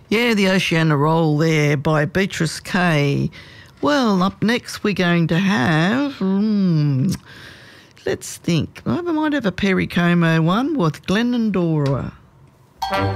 Yeah, the Oceana Roll there by Beatrice Kay. Well, up next we're going to have, let's think. I might have a Perry Como one with Glenn and Dora.